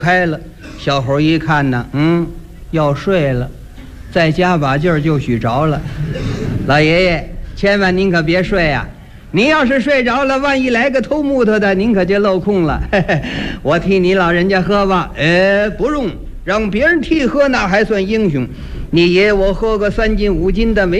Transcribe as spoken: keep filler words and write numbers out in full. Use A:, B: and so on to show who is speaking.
A: 开了。小伙一看呢，嗯，要睡了，再加把劲儿就许着了。老爷爷，千万您可别睡啊！您要是睡着了，万一来个偷木头的，您可就漏空了。嘿嘿，我替你老人家喝吧。呃，不用，让别人替喝那还算英雄。你爷我喝个三斤五斤的没